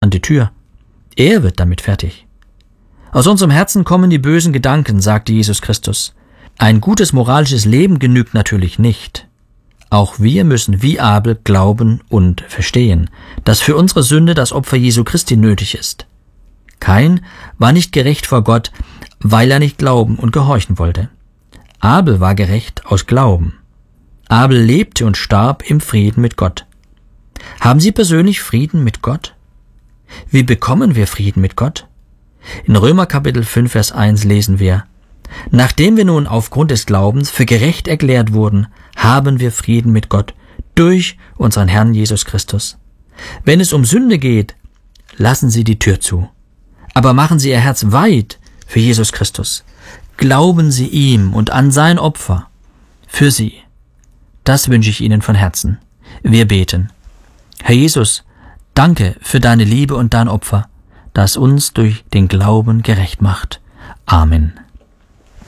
an die Tür. Er wird damit fertig. Aus unserem Herzen kommen die bösen Gedanken, sagte Jesus Christus. Ein gutes moralisches Leben genügt natürlich nicht. Auch wir müssen wie Abel glauben und verstehen, dass für unsere Sünde das Opfer Jesu Christi nötig ist. Kain war nicht gerecht vor Gott, weil er nicht glauben und gehorchen wollte. Abel war gerecht aus Glauben. Abel lebte und starb im Frieden mit Gott. Haben Sie persönlich Frieden mit Gott? Wie bekommen wir Frieden mit Gott? In Römer Kapitel 5, Vers 1 lesen wir: Nachdem wir nun aufgrund des Glaubens für gerecht erklärt wurden, haben wir Frieden mit Gott durch unseren Herrn Jesus Christus. Wenn es um Sünde geht, lassen Sie die Tür zu. Aber machen Sie Ihr Herz weit für Jesus Christus. Glauben Sie ihm und an sein Opfer für Sie. Das wünsche ich Ihnen von Herzen. Wir beten. Herr Jesus, danke für deine Liebe und dein Opfer, das uns durch den Glauben gerecht macht. Amen.